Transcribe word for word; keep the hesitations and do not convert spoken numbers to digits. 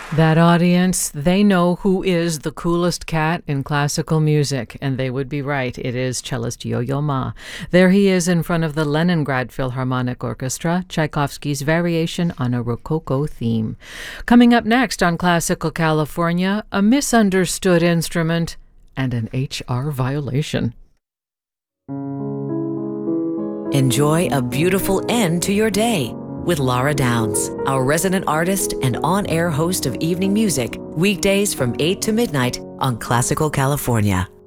That audience, they know who is the coolest cat in classical music, and they would be right. It is cellist Yo-Yo Ma. There he is in front of the Leningrad Philharmonic Orchestra, Tchaikovsky's variation on a Rococo theme. Coming up next on Classical California, a misunderstood instrument and an H R violation. Enjoy a beautiful end to your day with Laura Downs, our resident artist and on-air host of evening music, weekdays from eight to midnight on Classical California.